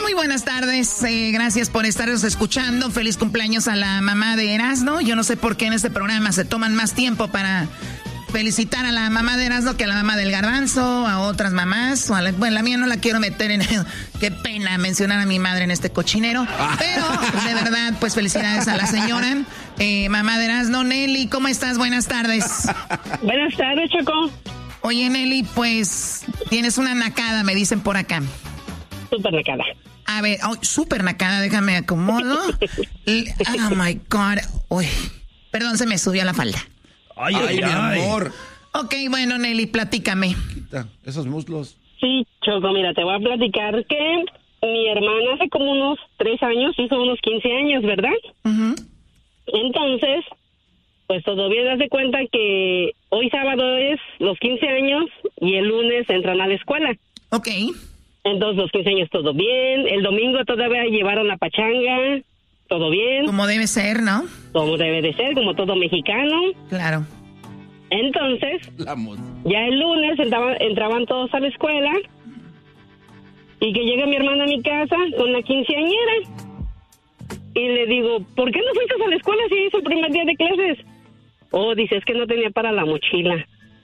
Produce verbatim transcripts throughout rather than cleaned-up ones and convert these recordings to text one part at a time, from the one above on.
Muy buenas tardes, eh, gracias por estaros escuchando. Feliz cumpleaños a la mamá de Erasmo. Yo no sé por qué en este programa se toman más tiempo para felicitar a la mamá de Erasmo que a la mamá del Garbanzo, a otras mamás. O a la, bueno, la mía no la quiero meter en... Qué pena mencionar a mi madre en este cochinero. Pero, de verdad, pues felicidades a la señora. Eh, mamá de Erasmo, Nelly, ¿cómo estás? Buenas tardes. Buenas tardes, Choco. Oye, Nelly, pues tienes una nacada, me dicen por acá. Súper nacada. A ver, oh, súper nacada, déjame acomodo. Oh, my God. Uy, perdón, se me subió la falda. Ay, ay, ay, mi amor. Ok, bueno, Nelly, platícame. Esos muslos. Sí, Choco, mira, te voy a platicar que mi hermana hace como unos tres años hizo unos quince años, ¿verdad? Uh-huh. Entonces, pues todavía das de cuenta que hoy sábado es los quince años y el lunes entran a la escuela. Ok. Entonces, los quince años todo bien. El domingo todavía llevaron la pachanga. Todo bien. Como debe ser, ¿no? Como debe de ser, como todo mexicano. Claro. Entonces, la ya el lunes entraban, entraban todos a la escuela y que llega mi hermana a mi casa con la quinceañera. Y le digo, ¿por qué no fuiste a la escuela si es el primer día de clases? Oh, dice, es que no tenía para la mochila.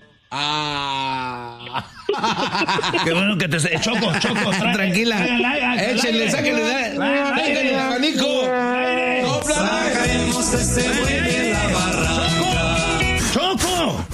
Ah. Qué bueno que te... Choco, Choco, trae, tranquila. Échenle, sáquenle, sáquenle el abanico. Sacaremos ese güey de la barranca. ¡Choco!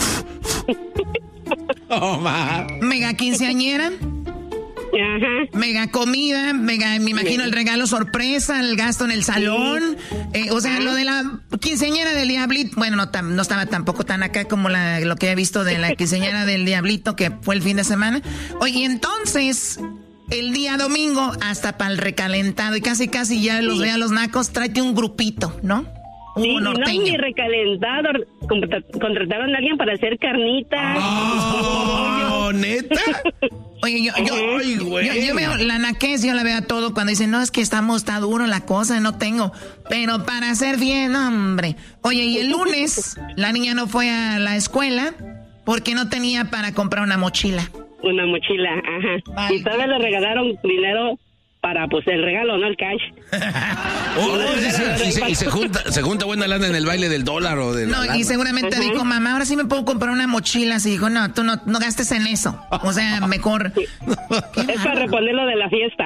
Oh, ma. Mega quinceañera. Ajá. Mega comida, mega, me imagino el regalo sorpresa, el gasto en el salón. Eh, o sea, lo de la quinceañera del Diablito, bueno, no, tam, no estaba tampoco tan acá como la, lo que he visto de la quinceañera del Diablito, que fue el fin de semana. Oye, entonces, el día domingo, hasta para el recalentado, y casi casi ya los ve a los nacos, tráete un grupito, ¿no? Sí, Un no, norteño. ni recalentado. Contra- contrataron a alguien para hacer carnitas. Oh, ¿neta? Oye, yo, yo, Ay, güey. yo, yo veo la naquez, yo la veo a todo cuando dicen, no, es que estamos, está duro la cosa, no tengo. Pero para hacer bien, hombre. Oye, y el lunes la niña no fue a la escuela porque no tenía para comprar una mochila. Una mochila, ajá. Vale. Y todavía le regalaron dinero para, pues, el regalo, no el cash. Oh, sí, sí, y se, y se junta, se junta buena lana en el baile del dólar o del... No, y seguramente Ajá. dijo, mamá, ahora sí me puedo comprar una mochila. Así dijo, no, tú no, no gastes en eso. O sea, mejor... Es para reponerlo de la fiesta.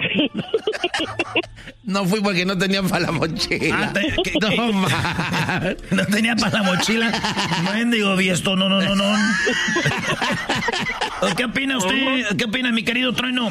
No fui porque no tenía para la mochila. Ah, te- que- no, ma. No tenía para la mochila. Mendigo viesto, no, no, no, no. ¿Qué opina usted? ¿Qué opina, mi querido Trueno?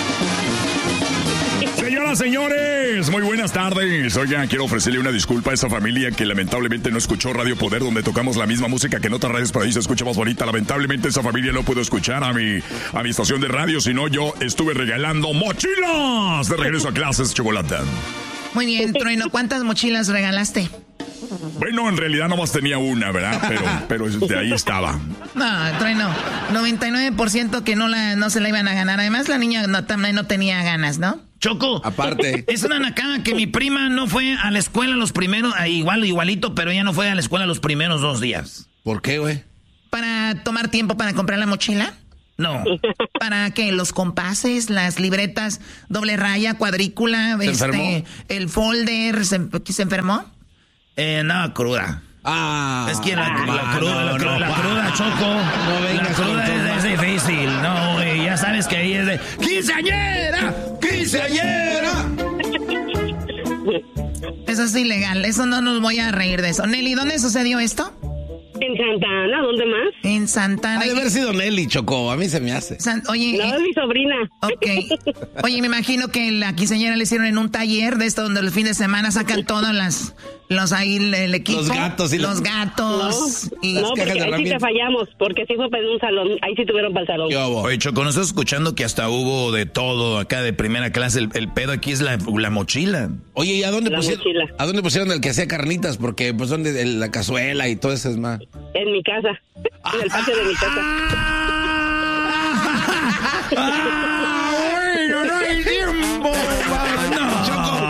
Señoras, señores, muy buenas tardes. Oigan, quiero ofrecerle una disculpa a esa familia que lamentablemente no escuchó Radio Poder, donde tocamos la misma música que en otras radios, pero ahí se escucha más bonita. Lamentablemente esa familia no pudo escuchar a mi, a mi estación de radio, sino yo estuve regalando mochilas de regreso a clases, chocolate. Muy bien, Trueno, ¿cuántas mochilas regalaste? Bueno, en realidad nomás tenía una, ¿verdad? Pero, pero de ahí estaba. No, Trueno, noventa y nueve por ciento que no, la, no se la iban a ganar. Además, la niña no, también no tenía ganas, ¿no? Choco. Aparte. Es una nacada que mi prima no fue a la escuela los primeros, ah, igual, igualito, pero ella no fue a la escuela los primeros dos días. ¿Por qué, güey? ¿Para tomar tiempo para comprar la mochila? No. ¿Para qué? ¿Los compases, las libretas, doble raya, cuadrícula, ¿Se este, enfermó? el folder? ¿Se, ¿se enfermó? Eh, nada, cruda. Ah. Es que la, la Ah, cruda, no, la, cruda, no, la pa. cruda, Choco. No la vengas cruda con es, es difícil, no, güey, ya sabes que ahí es de ¡quinceañera! ¡Quinceañera! Eso es ilegal, eso no nos voy a reír de eso. Nelly, ¿dónde sucedió esto? En Santa Ana, ¿dónde más? En Santana. Ha de haber sido Nelly, Choco. A mí se me hace. San- Oye, No, eh, es mi sobrina. ok. Oye, me imagino que la quinceañera le hicieron en un taller de esto donde el fin de semana sacan todos las, los ahí el, el equipo. Los gatos y los los- gatos. y No, porque cajas de ahí sí te herramientas. fallamos, porque sí fue para un salón, ahí sí tuvieron para el salón. ¿Qué hubo? Oye, Choco, ¿no estás escuchando que hasta hubo de todo acá de primera clase? El, el pedo aquí es la, la mochila. Oye, ¿y a dónde, La pusieron, mochila. a dónde pusieron el que hacía carnitas? Porque pues son de la cazuela y todo eso es más. En mi casa, en el patio de mi casa. ¡Bueno, no hay tiempo! ¡No!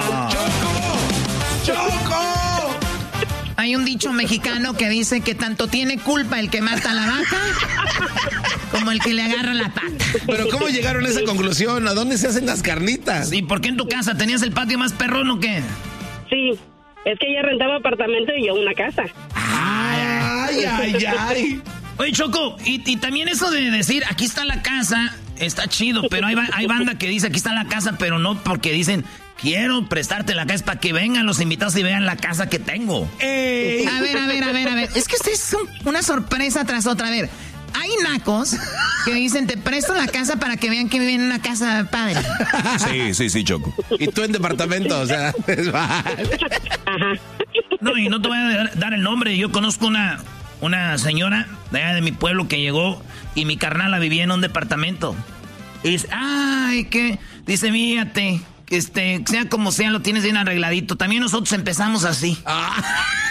¡Choco! Hay un dicho mexicano que dice que tanto tiene culpa el que mata a la vaca como el que le agarra la pata. Pero ¿cómo llegaron a esa conclusión? ¿A dónde se hacen las carnitas? ¿Y por qué en tu casa tenías el patio más perrón o qué? Sí, es que ella rentaba apartamento y yo una casa. Ay, ay, ay. Oye, Choco, y, y también eso de decir, aquí está la casa, está chido, pero hay, hay banda que dice, aquí está la casa, pero no porque dicen, quiero prestarte la casa para que vengan los invitados y vean la casa que tengo. Ey. A ver, a ver, a ver, a ver. Es que ustedes son una sorpresa tras otra. A ver, hay nacos que dicen, te presto la casa para que vean que viven en una casa padre. Sí, sí, sí, Choco. Y tú en departamento, o sea, es mal. No, y no te voy a dar el nombre. Yo conozco una, una señora de allá de mi pueblo que llegó y mi carnala vivía en un departamento. Y dice, ay, que, dice, fíjate, este, sea como sea, lo tienes bien arregladito. También nosotros empezamos así. Ah.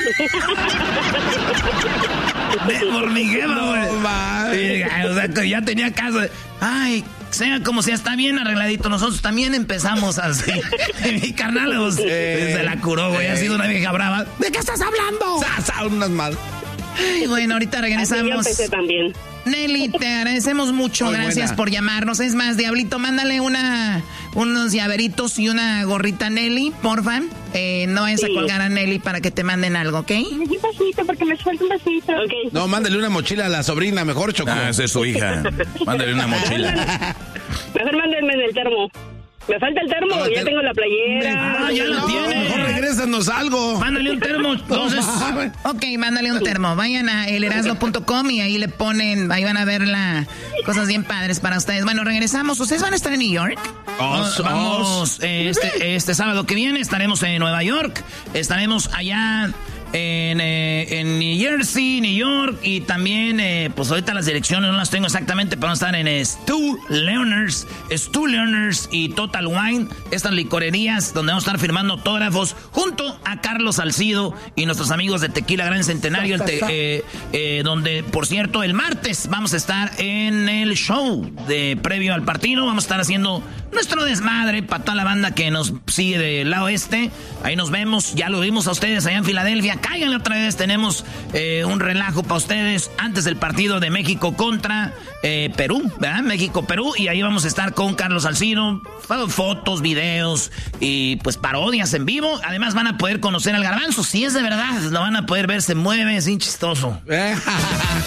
Por mi jefa, güey. No, o sea, que ya tenía casa. Ay, sea como sea, está bien arregladito. Nosotros también empezamos así. Mi carnal pues, eh, se la curó, güey. Eh. Ha sido una vieja brava. ¿De qué estás hablando? Sa, unas más. Ay, bueno, ahorita regresamos. Así yo empecé también. Nelly, te agradecemos mucho. Muy Gracias buena. por llamarnos. Es más, Diablito, mándale una, unos llaveritos y una gorrita a Nelly, porfa. Eh, no vayas sí. a colgar a Nelly para que te manden algo, ¿ok? Un besito, porque me suelta un besito. Okay. No, mándale una mochila a la sobrina, mejor, Choco. Ah, esa es su hija. Mándale una mochila. Mejor mándenme en el termo. Me falta el termo, no, ya tengo la playera. Ah, ya lo no, tiene. Mejor regrésanos algo. Mándale un termo, entonces. Ok, mándale un termo. Vayan a el erasmo punto com y ahí le ponen, ahí van a ver la, cosas bien padres para ustedes. Bueno, regresamos. ¿Ustedes van a estar en New York? Os, vamos, eh, este, este sábado que viene estaremos en Nueva York. Estaremos allá en, eh, en New Jersey, New York, y también, eh, pues ahorita las direcciones no las tengo exactamente, pero van a estar en Stu Learners, Stu Learners y Total Wine, estas licorerías donde vamos a estar firmando autógrafos junto a Carlos Salcido y nuestros amigos de Tequila Gran Centenario, el te, eh, eh, donde, por cierto, el martes vamos a estar en el show de previo al partido, vamos a estar haciendo nuestro desmadre para toda la banda que nos sigue del lado este. Ahí nos vemos, ya lo vimos a ustedes allá en Filadelfia. Cáiganle otra vez, tenemos eh, un relajo para ustedes antes del partido de México contra eh, Perú, ¿verdad? México-Perú, y ahí vamos a estar con Carlos Salcido, fotos, videos y pues parodias en vivo. Además van a poder conocer al Garbanzo, si es de verdad, lo van a poder ver, se mueve, es bien chistoso.